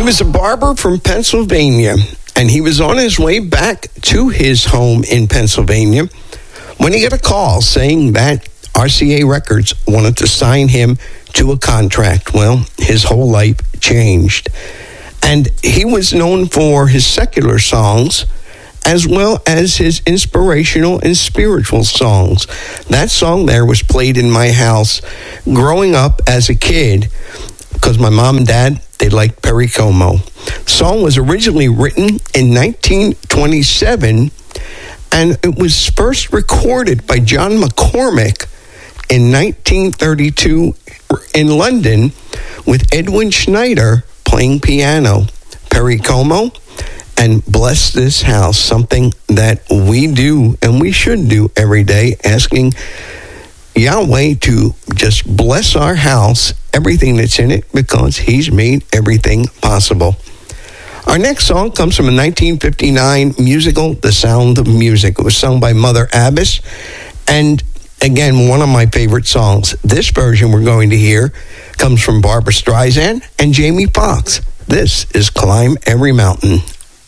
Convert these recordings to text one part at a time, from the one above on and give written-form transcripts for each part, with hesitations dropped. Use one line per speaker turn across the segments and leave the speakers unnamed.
was a barber from Pennsylvania, and he was on his way back to his home in Pennsylvania when he got a call saying that RCA Records wanted to sign him to a contract. Well, his whole life changed. And he was known for his secular songs as well as his inspirational and spiritual songs. That song there was played in my house growing up as a kid because my mom and dad, they liked Perry Como. The song was originally written in 1927, and it was first recorded by John McCormick in 1932 in London with Edwin Schneider playing piano. Perry Como and Bless This House, something that we do and we should do every day, asking Yahweh to just bless our house, everything that's in it, because he's made everything possible. Our next song comes from a 1959 musical, The Sound of Music. It was sung by Mother Abbess, and again, one of my favorite songs. This version we're going to hear comes from Barbra Streisand and Jamie Foxx. This is Climb Every Mountain.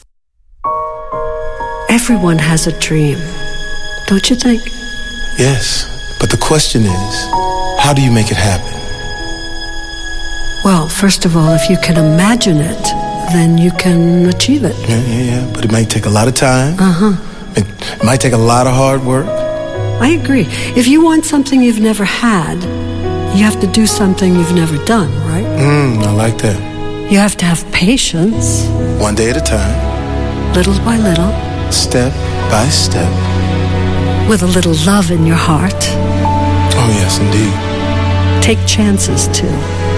Everyone has a dream, don't you think?
Yes, but the question is, how do you make it happen?
Well, first of all, if you can imagine it, then you can achieve it.
Yeah, but it might take a lot of time. It might take a lot of hard work.
I agree. If you want something you've never had, you have to do something you've never done, right?
I like that.
You have to have patience.
One day at a time.
Little by little.
Step by step.
With a little love in your heart.
Oh, yes, indeed.
Take chances, too.